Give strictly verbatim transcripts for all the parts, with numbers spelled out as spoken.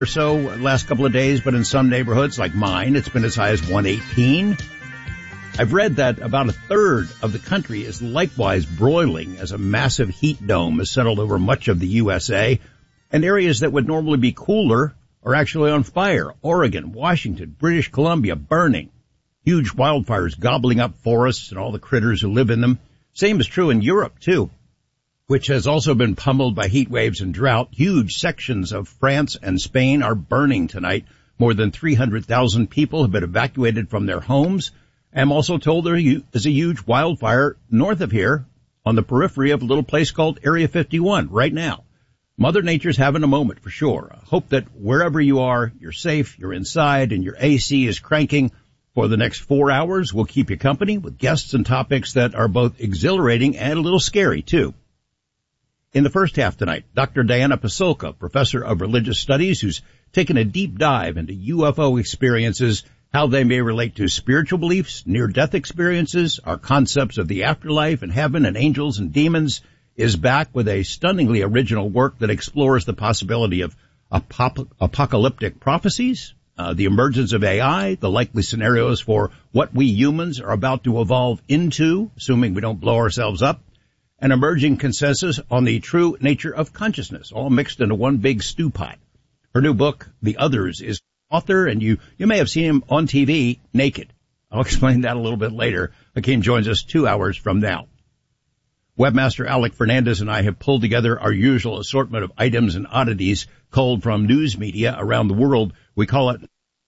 or so last couple of days, but in some neighborhoods like mine, it's been as high as one eighteen. I've read that about a third of the country is likewise broiling as a massive heat dome has settled over much of the U S A, and areas that would normally be cooler are actually on fire. Oregon, Washington, British Columbia burning. Huge wildfires gobbling up forests and all the critters who live in them. Same is true in Europe, too, which has also been pummeled by heat waves and drought. Huge sections of France and Spain are burning tonight. More than three hundred thousand people have been evacuated from their homes. I'm also told there is a huge wildfire north of here on the periphery of a little place called Area fifty-one right now. Mother Nature's having a moment for sure. I hope that wherever you are, you're safe, you're inside, and your A C is cranking. For the next four hours, we'll keep you company with guests and topics that are both exhilarating and a little scary, too. In the first half tonight, Doctor Diana Pasulka, professor of religious studies, who's taken a deep dive into U F O experiences, how they may relate to spiritual beliefs, near-death experiences, our concepts of the afterlife and heaven and angels and demons, is back with a stunningly original work that explores the possibility of apop- apocalyptic prophecies, uh, the emergence of A I, the likely scenarios for what we humans are about to evolve into, assuming we don't blow ourselves up, an emerging consensus on the true nature of consciousness, all mixed into one big stew pot. Her new book, The Others, is author, and you, you may have seen him on T V naked. I'll explain that a little bit later. Hakeem joins us two hours from now. Webmaster Alec Fernandez and I have pulled together our usual assortment of items and oddities culled from news media around the world. We call it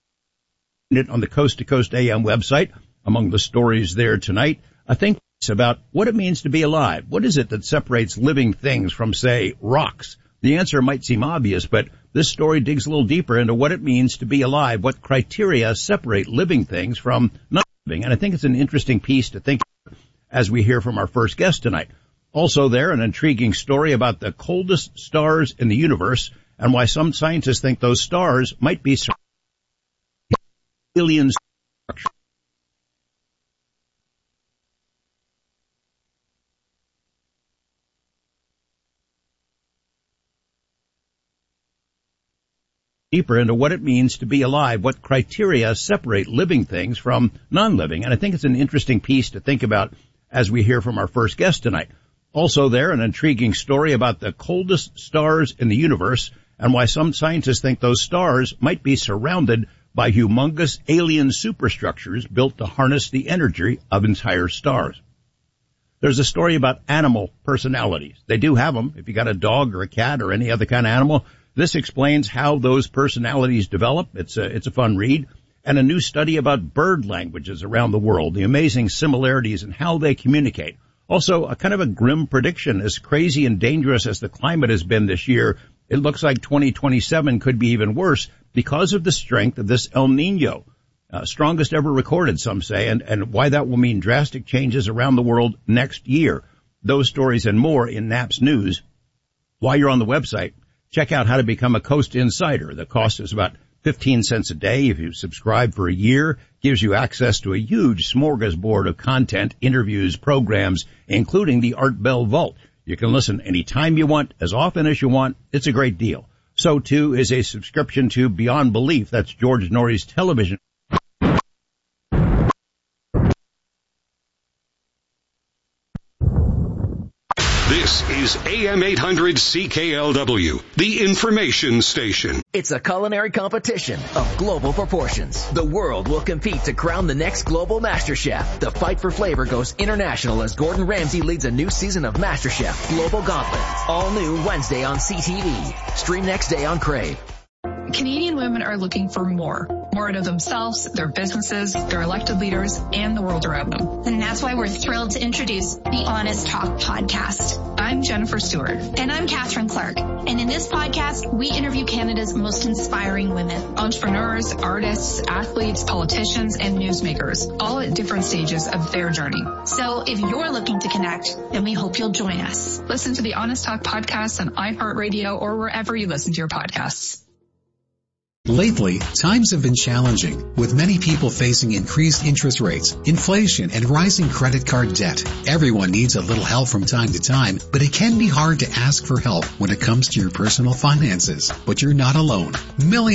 on the Coast to Coast A M website. Among the stories there tonight, I think about what it means to be alive. What is it that separates living things from, say, rocks? The answer might seem obvious, but this story digs a little deeper into what it means to be alive, what criteria separate living things from not living. And I think it's an interesting piece to think about as we hear from our first guest tonight. Also there, an intriguing story about the coldest stars in the universe and why some scientists think those stars might be alien structures. Deeper into what it means to be alive, what criteria separate living things from non-living. And I think it's an interesting piece to think about as we hear from our first guest tonight. Also there, an intriguing story about the coldest stars in the universe and why some scientists think those stars might be surrounded by humongous alien superstructures built to harness the energy of entire stars. There's a story about animal personalities. They do have them. If you got a dog or a cat or any other kind of animal, this explains how those personalities develop. It's a, it's a fun read. And a new study about bird languages around the world, the amazing similarities in how they communicate. Also, a kind of a grim prediction. As crazy and dangerous as the climate has been this year, it looks like twenty twenty-seven could be even worse because of the strength of this El Nino. Uh, strongest ever recorded, some say, and, and why that will mean drastic changes around the world next year. Those stories and more in Naps News. While you're on the website, check out how to become a Coast Insider. The cost is about fifteen cents a day. If you subscribe for a year, gives you access to a huge smorgasbord of content, interviews, programs, including the Art Bell Vault. You can listen anytime you want, as often as you want. It's a great deal. So, too, is a subscription to Beyond Belief. That's George Norrie's television. This is A M eight hundred C K L W, the information station. It's a culinary competition of global proportions. The world will compete to crown the next global master chef. The fight for flavor goes international as Gordon Ramsay leads a new season of MasterChef Global Gauntlet. All new Wednesday on C T V. Stream next day on Crave. Canadian women are looking for more. More out of themselves, their businesses, their elected leaders, and the world around them. And that's why we're thrilled to introduce the Honest Talk podcast. I'm Jennifer Stewart. And I'm Catherine Clark. And in this podcast, we interview Canada's most inspiring women. Entrepreneurs, artists, athletes, politicians, and newsmakers, all at different stages of their journey. So if you're looking to connect, then we hope you'll join us. Listen to the Honest Talk podcast on iHeartRadio or wherever you listen to your podcasts. Lately, times have been challenging, with many people facing increased interest rates, inflation, and rising credit card debt. Everyone needs a little help from time to time, but it can be hard to ask for help when it comes to your personal finances. But you're not alone. Millions